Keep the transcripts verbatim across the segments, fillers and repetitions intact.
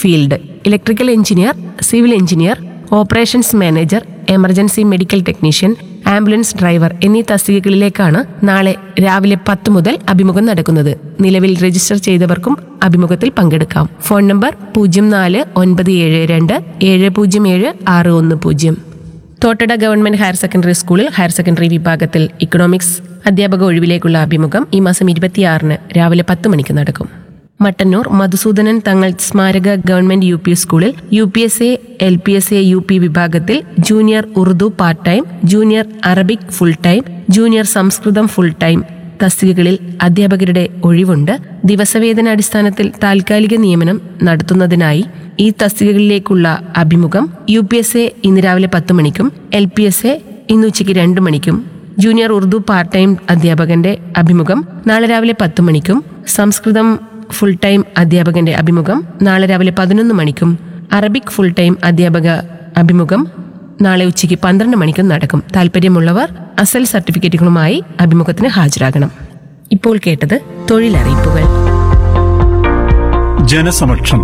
Field, electrical engineer, civil engineer, operations manager, emergency medical technician, ambulance driver എന്നീ തസ്തികകളിലേക്കാണ് നാളെ രാവിലെ പത്ത് മുതൽ അഭിമുഖം നടക്കുന്നത്. നിലവിൽ രജിസ്റ്റർ ചെയ്തവർക്കും അഭിമുഖത്തിൽ പങ്കെടുക്കാം. ഫോൺ നമ്പർ പൂജ്യം നാല് ഒൻപത് ഏഴ് രണ്ട് ഏഴ് പൂജ്യം ഏഴ് ആറ് ഒന്ന് പൂജ്യം. തോട്ടട ഗവൺമെന്റ് ഹയർ സെക്കൻഡറി സ്കൂളിൽ ഹയർ സെക്കൻഡറി വിഭാഗത്തിൽ ഇക്കണോമിക്സ് അധ്യാപക ഒഴിവിലേക്കുള്ള അഭിമുഖം ഈ മാസം ഇരുപത്തിയാറിന് രാവിലെ പത്ത് മണിക്ക് നടക്കും. മട്ടന്നൂർ മധുസൂദനൻ തങ്ങൾ സ്മാരക ഗവൺമെന്റ് യു പി സ്കൂളിൽ U P S A, L P S A, U P വിഭാഗത്തിൽ junior Urdu part time, junior Arabic full time, junior സംസ്കൃതം ഫുൾ ടൈം തസ്തികകളിൽ അധ്യാപകരുടെ ഒഴിവുണ്ട്. ദിവസവേതനാടിസ്ഥാനത്തിൽ താൽക്കാലിക നിയമനം നടത്തുന്നതിനായി ഈ തസ്തികകളിലേക്കുള്ള അഭിമുഖം യു പി എസ് എ ഇന്ന് രാവിലെ പത്ത് മണിക്കും എൽ പി എസ് എ ഇന്ന് ഉച്ചയ്ക്ക് രണ്ട് മണിക്കും, ജൂനിയർ ഉറുദു പാർട്ട് ടൈം അധ്യാപകന്റെ അഭിമുഖം നാളെ രാവിലെ പത്ത് മണിക്കും, സംസ്കൃതം ഫുൾ ടൈം അധ്യാപകന്റെ അഭിമുഖം നാളെ രാവിലെ പതിനൊന്ന് മണിക്കും, അറബിക് ഫുൾ ടൈം അധ്യാപക അഭിമുഖം നാളെ ഉച്ചയ്ക്ക് പന്ത്രണ്ട് മണിക്കും നടക്കും. താല്പര്യമുള്ളവർ അസൽ സർട്ടിഫിക്കറ്റുകളുമായി അഭിമുഖത്തിന് ഹാജരാകണം. ഇപ്പോൾ കേട്ടത് തൊഴിലറിയിപ്പുകൾ. ജനസമക്ഷം.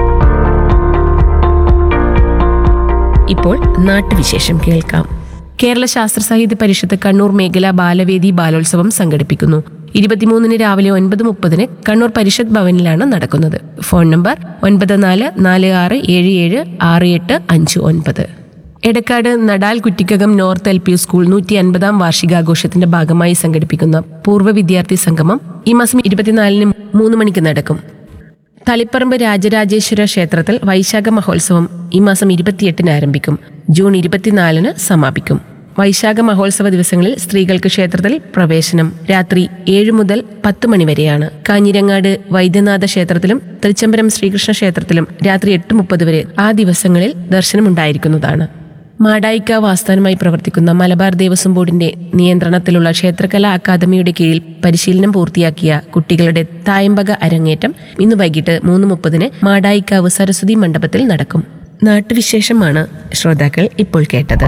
ഇപ്പോൾ നാട്ടുവിശേഷം കേൾക്കാം. കേരള ശാസ്ത്ര സാഹിത്യ പരിഷത്ത് കണ്ണൂർ മേഖല ബാലവേദി ബാലോത്സവം സംഘടിപ്പിക്കുന്നു. ഇരുപത്തിമൂന്നിന് രാവിലെ ഒൻപത് മുപ്പതിന് കണ്ണൂർ പരിഷത്ത് ഭവനിലാണ് നടക്കുന്നത്. ഫോൺ നമ്പർ ഒൻപത് നാല് നാല് ആറ് ഏഴ് ഏഴ് ആറ് എട്ട് അഞ്ച് ഒൻപത്. Edakkad Nadal Kuttikkakam north L P school നൂറ്റി അൻപതാം വാർഷികാഘോഷത്തിന്റെ ഭാഗമായി സംഘടിപ്പിക്കുന്ന പൂർവ്വ വിദ്യാർത്ഥി സംഗമം ഈ മാസം ഇരുപത്തിനാലിന് മൂന്ന് മണിക്ക് നടക്കും. തളിപ്പറമ്പ് രാജരാജേശ്വര ക്ഷേത്രത്തിൽ വൈശാഖ മഹോത്സവം ഈ മാസം ഇരുപത്തിയെട്ടിന് ആരംഭിക്കും. ജൂൺ ഇരുപത്തിനാലിന് സമാപിക്കും. വൈശാഖ മഹോത്സവ ദിവസങ്ങളിൽ സ്ത്രീകൾക്ക് ക്ഷേത്രത്തിൽ പ്രവേശനം രാത്രി ഏഴ് മുതൽ പത്ത് മണിവരെയാണ്. കാഞ്ഞിരങ്ങാട് വൈദ്യനാഥ ക്ഷേത്രത്തിലും തൃച്ചംബരം ശ്രീകൃഷ്ണ ക്ഷേത്രത്തിലും രാത്രി എട്ട് മുപ്പത് വരെ ആ ദിവസങ്ങളിൽ ദർശനമുണ്ടായിരിക്കുന്നതാണ്. മാടായിക്കാവ് ആസ്ഥാനമായി പ്രവർത്തിക്കുന്ന മലബാർ ദേവസ്വം ബോർഡിന്റെ നിയന്ത്രണത്തിലുള്ള ക്ഷേത്രകലാ അക്കാദമിയുടെ കീഴിൽ പരിശീലനം പൂർത്തിയാക്കിയ കുട്ടികളുടെ തായമ്പക അരങ്ങേറ്റം ഇന്ന് വൈകിട്ട് മൂന്ന് മുപ്പതിന് മാടായിക്കാവ് സരസ്വതി മണ്ഡപത്തിൽ നടക്കും. നാട്ടുവിശേഷമാണ് ശ്രോതാക്കൾ ഇപ്പോൾ കേട്ടത്.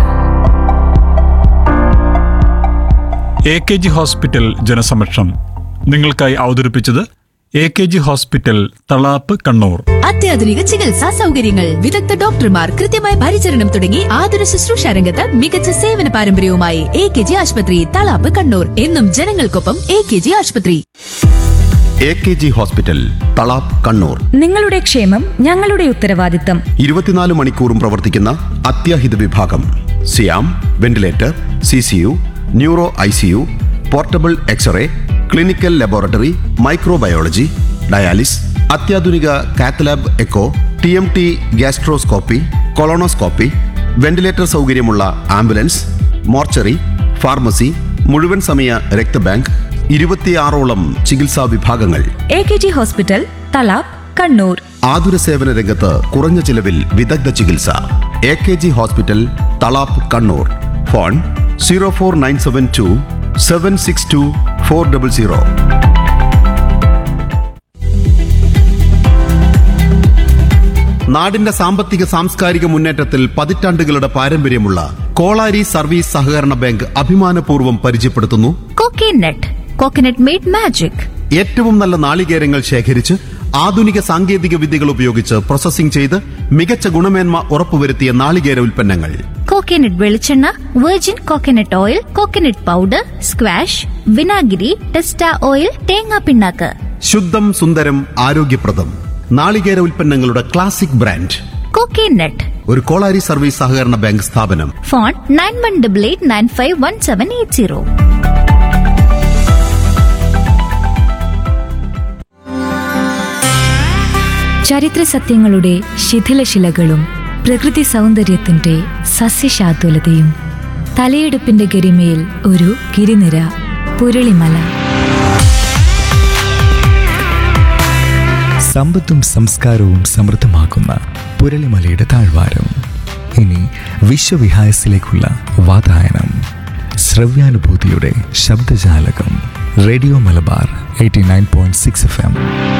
എ കെ ജി ഹോസ്പിറ്റൽ ജനസമക്ഷം നിങ്ങൾക്കായി അവതരിപ്പിച്ചത് A K G hospital Thalap Kannur. അത്യാധുനിക ചികിത്സാ സൗകര്യങ്ങൾ, വിദഗ്ധ ഡോക്ടർമാർ, കൃത്യമായ പരിചരണം തുടങ്ങി ആതുര ശുശ്രൂഷ രംഗത്ത് മികച്ച സേവന പാരമ്പര്യവുമായി എ കെ ജി ആശുപത്രി തളാപ്പ് കണ്ണൂർ. എന്നും ജനങ്ങൾക്കൊപ്പം എ കെ ജി ആശുപത്രി. A K G hospital Thalap Kannur. നിങ്ങളുടെ ക്ഷേമം ഞങ്ങളുടെ ഉത്തരവാദിത്തം. ഇരുപത്തിനാല് മണിക്കൂറും പ്രവർത്തിക്കുന്ന അത്യാഹിത വിഭാഗം, സിയാം ventilator, C C U, neuro I C U, portable x-ray, clinical laboratory, microbiology, dialysis, അത്യാധുനിക cath lab echo, T M T gastroscopy, colonoscopy, ventilator സൗകര്യമുള്ള ആംബുലൻസ്, മോർച്ചറി, ഫാർമസി, മുഴുവൻ സമയ രക്തബാങ്ക്, ഇരുപത്തിയാറോളം ചികിത്സാ വിഭാഗങ്ങൾ. A K G hospital Thalap Kannur. ആതുര സേവന രംഗത്ത് കുറഞ്ഞ ചിലവിൽ വിദഗ്ധ ചികിത്സ. A K G hospital Thalap Kannur. Phone zero four nine seven to seven six to four double zero. നാടിന്റെ സാമ്പത്തിക സാംസ്കാരിക മുന്നേറ്റത്തിൽ പതിറ്റാണ്ടുകളുടെ പാരമ്പര്യമുള്ള കോളാരി സർവീസ് സഹകരണ ബാങ്ക് അഭിമാനപൂർവ്വം പരിചയപ്പെടുത്തുന്നു കോക്കനട്ട്. Coconut made magic. ഏറ്റവും നല്ല നാളികേരങ്ങൾ ശേഖരിച്ച് ആധുനിക സാങ്കേതിക വിദ്യകൾ ഉപയോഗിച്ച് പ്രോസസ്സിംഗ് ചെയ്ത് മികച്ച ഗുണമേന്മ ഉറപ്പുവരുത്തിയ നാളികേര ഉൽപ്പന്നങ്ങൾ. കോക്കനട്ട് വെളിച്ചെണ്ണ, virgin coconut oil, coconut powder, squash, വിനാഗിരി, ടെസ്റ്റ ഓയിൽ, തേങ്ങാ പിണ്ണാക്ക്. ശുദ്ധം സുന്ദരം ആരോഗ്യപ്രദം നാളികേര ഉൽപ്പന്നങ്ങളുടെ ക്ലാസിക് ബ്രാൻഡ് കോക്കനട്ട്. ഒരു കോളാരി സർവീസ് സഹകരണ ബാങ്ക് സ്ഥാപനം. Phone nine one double eight nine five one seven eight zero. ചരിത്ര സത്യങ്ങളുടെ ശിഥിലശിലകളും പ്രകൃതി സൗന്ദര്യത്തിന്റെ സസ്യശാതുലതയും തലയെടുപ്പിന്റെ ഗരിമയിൽ ഒരു ഗിരിനിര, പുരളിമല. സമ്പത്തും സംസ്കാരവും സമൃദ്ധമാക്കുന്ന പുരളിമലയുടെ താഴ്വാരം. ഇനി വിശ്വവിഹായസിലേക്കുള്ള വാതായനം. ശ്രവ്യാനുഭൂതിയുടെ ശബ്ദജാലകം. Radio Malabar eighty nine point six F M.